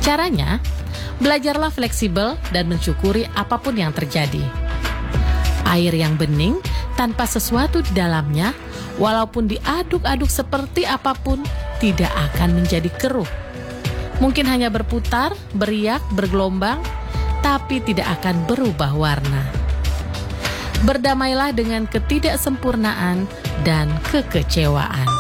Caranya, belajarlah fleksibel dan mensyukuri apapun yang terjadi. Air yang bening tanpa sesuatu di dalamnya, walaupun diaduk-aduk seperti apapun, tidak akan menjadi keruh. Mungkin hanya berputar, beriak, bergelombang, tapi tidak akan berubah warna. Berdamailah dengan ketidaksempurnaan dan kekecewaan.